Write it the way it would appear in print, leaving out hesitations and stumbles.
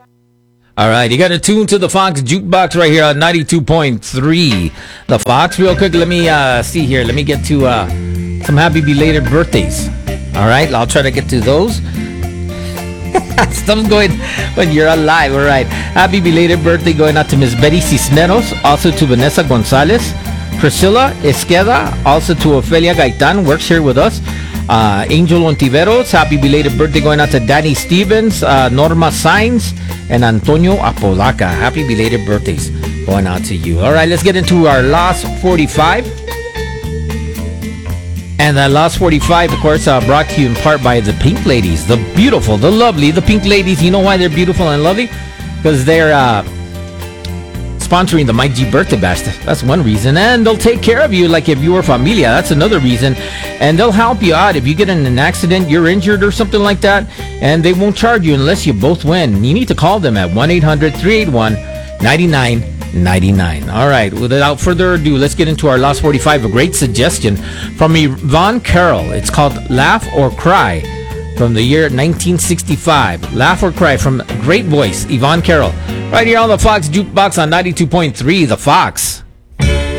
All right, you got to tune to the Fox Jukebox right here on 92.3. The Fox. Real quick, let me see here. Let me get to some happy belated birthdays. All right, I'll try to get to those. Stuff's going when you're alive. All right, happy belated birthday going out to Miss Betty Cisneros, also to Vanessa Gonzalez, Priscilla Esqueda, also to Ofelia Gaitan, works here with us. Angel Ontiveros, happy belated birthday going out to Danny Stevens, Norma Sainz, and Antonio Apolaca. Happy belated birthdays going out to you. All right, let's get into our last 45. And that last 45, of course, brought to you in part by the Pink Ladies. The beautiful, the lovely, the Pink Ladies. You know why they're beautiful and lovely? Because they're sponsoring the Mike G Birthday Bash. That's one reason. And they'll take care of you like if you were familia. That's another reason. And they'll help you out if you get in an accident, you're injured or something like that, and they won't charge you unless you both win. You need to call them at 1-800-381-9999. All right, without further ado, let's get into our last 45. A great suggestion from Yvonne Carroll. It's called Laugh or Cry, from the year 1965. Laugh or Cry from great voice, Yvonne Carroll. Right here on the Fox Jukebox on 92.3, The Fox.